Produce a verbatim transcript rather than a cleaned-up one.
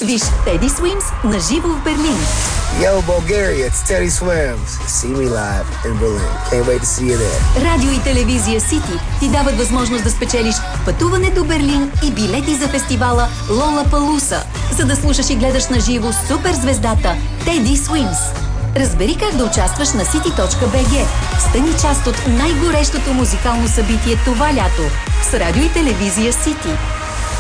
Виж Теди Свимс на живо в Берлин. Yo, Bulgaria, it's Teddy Swims. See me live in Berlin. Can't wait to see you there. Радио и телевизия Сити ти дават възможност да спечелиш пътуване до Берлин и билети за фестивала Лолапалуса, за да слушаш и гледаш на живо суперзвездата Теди Свимс. Разбери как да участваш на сити точка би джи. Стани част от най-горещото музикално събитие това лято с радио и телевизия Сити.